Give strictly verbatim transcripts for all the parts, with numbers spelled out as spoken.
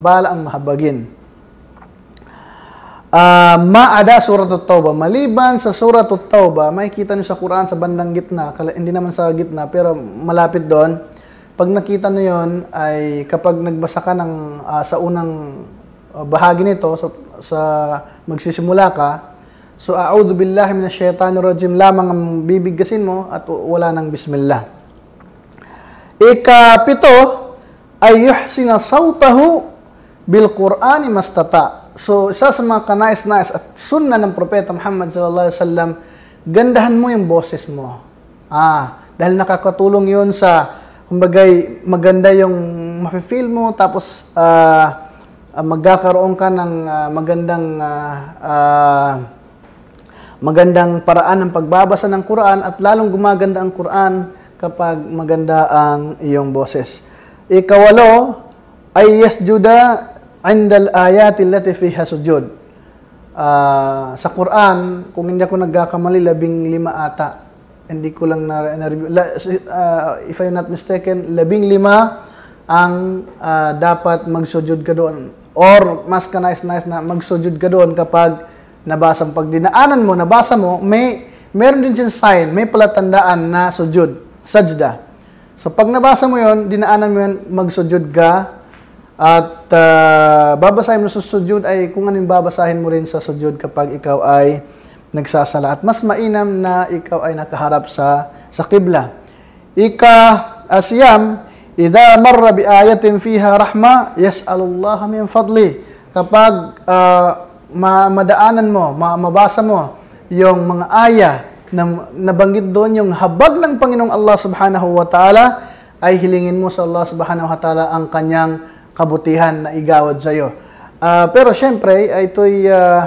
bala ang mahabagin. Uh, Maada Surat At-Tawbah. Maliban sa Surat At-Tawbah, makikita niyo sa Quran sa bandang gitna, hindi naman sa gitna, pero malapit doon. Pag nakita niyo yon ay kapag nagbasa ka ng, uh, sa unang uh, bahagi nito, sa, sa magsisimula ka, so, a'udhu billahi minash shaitanir rajim lamang ang bibigkasin mo at wala ng bismillah. Ikapito ay yuhsina sawtahu bil Qur'ani mastata. So, isa sa mga kanais-nais at sunna ng Propeta Muhammad sallallahu alaihi wasallam, gandahan mo yung boses mo. Ah, dahil nakakatulong yun sa, kumbagay, maganda yung mafe-feel mo, tapos uh, uh, magkakaroon ka ng uh, magandang uh, uh, magandang paraan ng pagbabasa ng Quran at lalong gumaganda ang Quran kapag maganda ang iyong boses. Ikawalo ay yasjuda indal ayati allati fiha sujud. Uh, sa Quran, kung hindi ako nagkakamali, labing lima ata. Hindi ko lang na, na uh, if I'm not mistaken, labing lima ang uh, dapat magsujud ka doon. Or mas kanais-nais na magsujud ka doon kapag nabasa mo. Pag dinaanan mo, nabasa mo, may meron din siyang sign, may palatandaan na sujud, sajda. So pag nabasa mo yon, dinaanan mo yon, magsujud ka. At uh, babasahin mo sa sujud ay kung anong babasahin mo rin sa sujud kapag ikaw ay nagsasala. At mas mainam na ikaw ay nakaharap sa sa qibla. Ika asyam, idha marra bi ayatin fiha rahma, yas'alullaha min fadli. Kapag uh, ma madaanan mo, ma mabasa mo yung mga aya na nabanggit doon, yung habag ng Panginoong Allah subhanahu wa ta'ala, ay hilingin mo sa Allah subhanahu wa ta'ala ang kanyang kabutihan na igawad sa iyo. Uh, pero syempre, ito'y uh,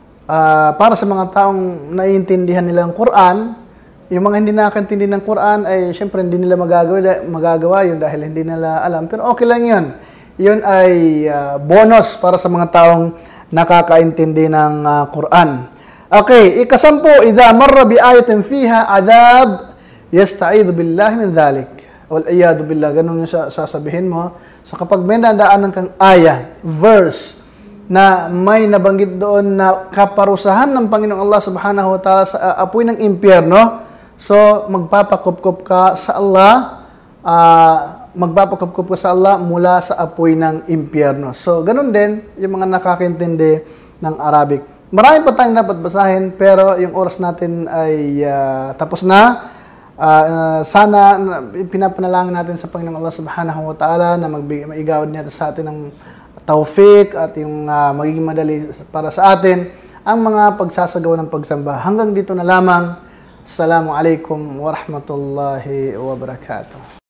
uh, para sa mga taong naiintindihan nila ang Quran. Yung mga hindi nakakaintindi ng Quran ay syempre hindi nila magagawa, magagawa yun dahil hindi nila alam. Pero okay lang yun. Yun ay uh, bonus para sa mga taong nakakaintindi ng uh, Quran. Okay, ikasampu, idha marra bi ayatin fiha adab, yasta'idhu billahi min dhalik. Wal-iyadu billah, ganun yung sasabihin mo. So kapag may nadaanan kang aya, verse, na may nabanggit doon na kaparusahan ng Panginoong Allah subhanahu wa ta'ala sa uh, apoy ng impyerno, so magpapakupkup ka sa Allah, uh, magpapakupkup ka sa Allah mula sa apoy ng impyerno. So ganun din yung mga nakakaintindi ng Arabic. Marami pa tayong dapat basahin, pero yung oras natin ay uh, tapos na. Uh, sana pinapanalangin natin sa Panginoong Allah subhanahu wa ta'ala na maigawad niya sa atin ng taufik at yung uh, magiging madali para sa atin ang mga pagsasagawa ng pagsamba. Hanggang dito na lamang. Assalamu alaikum wa rahmatullahi wa barakatuh.